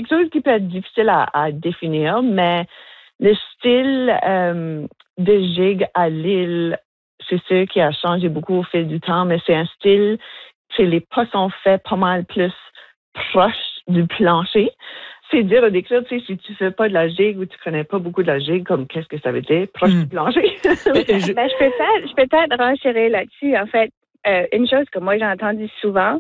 quelque chose qui peut être difficile à définir, mais le style de jig à l'île, c'est sûr qui a changé beaucoup au fil du temps, mais c'est un style, les pas sont faits pas mal plus proches du plancher. C'est dur à décrire, si tu fais pas de la gigue ou tu connais pas beaucoup de la gigue, comme qu'est-ce que ça veut dire, proche du plancher. Je peux peut-être renchérir là-dessus. En fait, une chose que moi j'ai entendue souvent,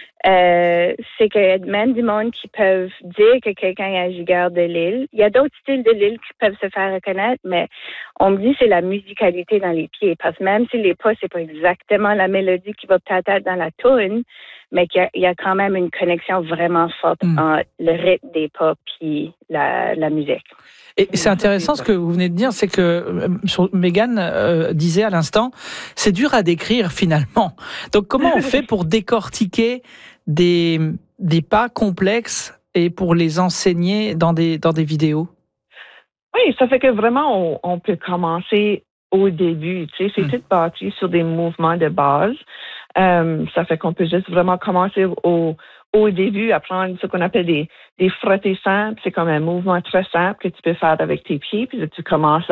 c'est qu'il y a même du monde qui peuvent dire que quelqu'un est un gigueur de l'île. Il y a d'autres styles de l'île qui peuvent se faire reconnaître, mais on me dit que c'est la musicalité dans les pieds. Parce que même si les pas, c'est pas exactement la mélodie qui va peut-être être dans la tune, mais qu'il y a quand même une connexion vraiment forte entre le rythme des pas puis la musique. Et c'est intéressant ce que vous venez de dire, c'est que Mégane disait à l'instant, c'est dur à décrire finalement. Donc comment on fait pour décortiquer des pas complexes et pour les enseigner dans des vidéos? Oui, ça fait que vraiment on peut commencer au début. C'est tout bâti sur des mouvements de base. Ça fait qu'on peut juste vraiment commencer au début, apprendre ce qu'on appelle des frottés simples. C'est comme un mouvement très simple que tu peux faire avec tes pieds, puis là, tu commences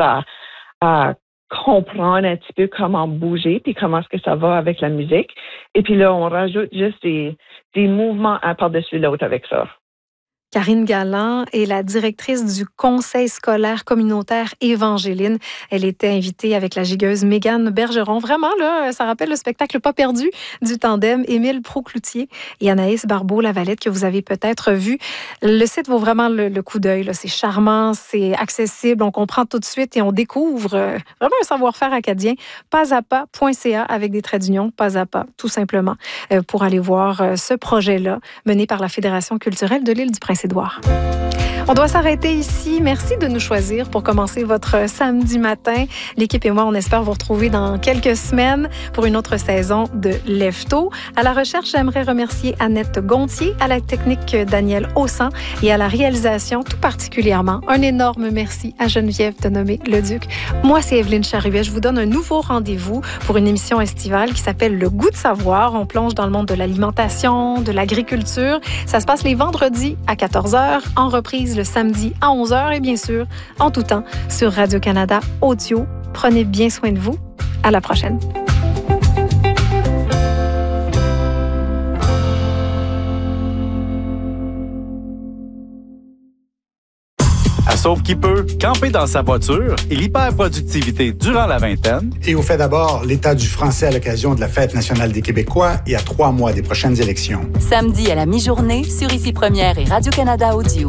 à comprendre un petit peu comment bouger, puis comment est-ce que ça va avec la musique. Et puis là, on rajoute juste des mouvements un par-dessus l'autre avec ça. Karine Galland est la directrice du Conseil scolaire communautaire Évangéline. Elle était invitée avec la gigueuse Mégane Bergeron. Vraiment, là, ça rappelle le spectacle Pas perdu du tandem Émile Proucloutier et Anaïs Barbeau-Lavalette que vous avez peut-être vu. Le site vaut vraiment le coup d'œil, là. C'est charmant, c'est accessible, on comprend tout de suite et on découvre vraiment un savoir-faire acadien. pasapa.ca avec des traits d'union, pas à pas, tout simplement, pour aller voir ce projet-là mené par la Fédération culturelle de l'île du Prince-Édouard. On doit s'arrêter ici. Merci de nous choisir pour commencer votre samedi matin. L'équipe et moi, on espère vous retrouver dans quelques semaines pour une autre saison de Lève-Tôt. À la recherche, j'aimerais remercier Annette Gontier, à la technique Daniel Haussan et à la réalisation tout particulièrement. Un énorme merci à Geneviève de nommer Leduc. Moi, c'est Evelyne Charuet. Je vous donne un nouveau rendez-vous pour une émission estivale qui s'appelle Le goût de savoir. On plonge dans le monde de l'alimentation, de l'agriculture. Ça se passe les vendredis à 14h, en reprise le samedi à 11h et bien sûr, en tout temps, sur Radio-Canada Audio. Prenez bien soin de vous. À la prochaine. À Sauve qui peut, camper dans sa voiture et l'hyperproductivité durant la vingtaine. Et au fait d'abord, l'état du français à l'occasion de la Fête nationale des Québécois et à 3 mois des prochaines élections. Samedi à la mi-journée sur Ici Première et Radio-Canada Audio.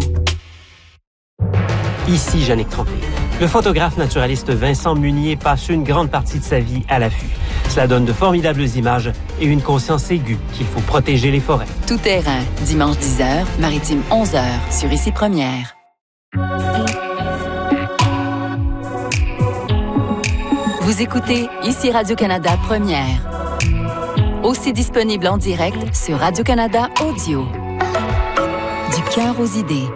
Ici Jannick Tremblay. Le photographe naturaliste Vincent Munier passe une grande partie de sa vie à l'affût. Cela donne de formidables images et une conscience aiguë qu'il faut protéger les forêts. Tout terrain, dimanche 10h, maritime 11h, sur Ici Première. Vous écoutez Ici Radio-Canada Première. Aussi disponible en direct sur Radio-Canada Audio. Du cœur aux idées.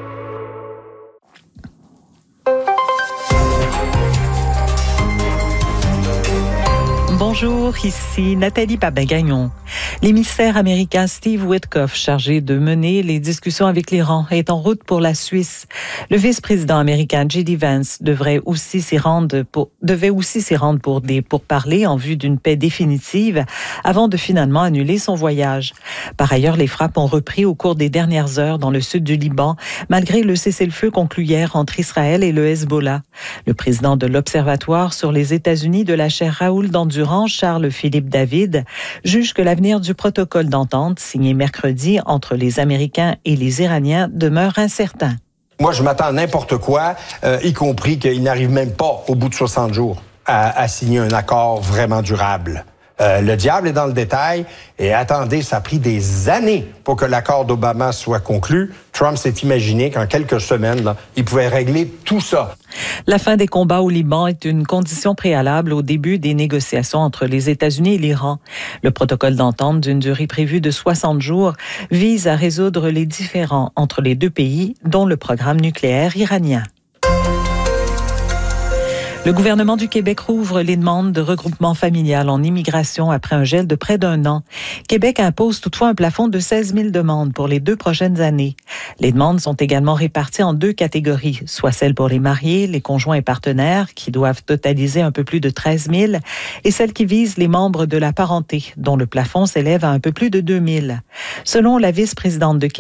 Bonjour, ici Nathalie Babin-Gagnon. L'émissaire américain Steve Witkoff, chargé de mener les discussions avec l'Iran, est en route pour la Suisse. Le vice-président américain J.D. Vance devait aussi s'y rendre pour des pourparlers en vue d'une paix définitive avant de finalement annuler son voyage. Par ailleurs, les frappes ont repris au cours des dernières heures dans le sud du Liban, malgré le cessez-le-feu conclu hier entre Israël et le Hezbollah. Le président de l'Observatoire sur les États-Unis de la chaire Raoul d'Endurance, Charles-Philippe David, juge que l'avenir du protocole d'entente signé mercredi entre les Américains et les Iraniens demeure incertain. Moi, je m'attends à n'importe quoi, y compris qu'ils n'arrivent même pas, au bout de 60 jours, à signer un accord vraiment durable. Le diable est dans le détail. Et attendez, ça a pris des années pour que l'accord d'Obama soit conclu. Trump s'est imaginé qu'en quelques semaines, là, il pouvait régler tout ça. La fin des combats au Liban est une condition préalable au début des négociations entre les États-Unis et l'Iran. Le protocole d'entente d'une durée prévue de 60 jours vise à résoudre les différends entre les deux pays, dont le programme nucléaire iranien. Le gouvernement du Québec rouvre les demandes de regroupement familial en immigration après un gel de près d'un an. Québec impose toutefois un plafond de 16 000 demandes pour les 2 prochaines années. Les demandes sont également réparties en 2 catégories, soit celles pour les mariés, les conjoints et partenaires, qui doivent totaliser un peu plus de 13 000, et celles qui visent les membres de la parenté, dont le plafond s'élève à un peu plus de 2 000. Selon la vice-présidente de Québec,